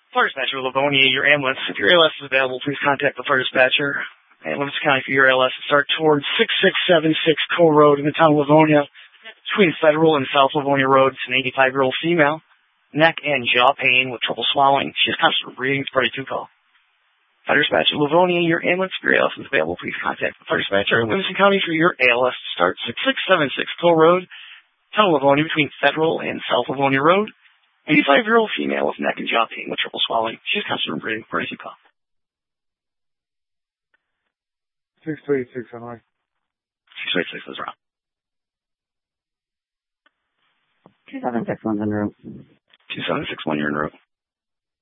Fire dispatcher, Livonia, your ambulance. If your ALS is available, please contact the fire dispatcher. And Livingston County for your ALS to start towards 6676 Cole Road in the town of Livonia, between Federal and South Livonia Road. It's an 85-year-old female, neck and jaw pain with trouble swallowing. She has constant breathing. It's party 2 call. Fire dispatcher, Livonia, your ambulance for your ALS is available. Please contact the fire dispatcher in Livingston County for your ALS to start 6676 Cole Road, town of Livonia, between Federal and South Livonia Road. 85-year-old female with neck and jaw pain with triple swallowing. She's constant breathing. Party 2 call. 6286 on right. 6286 is wrong. 2761 en route. 2761, you're en route.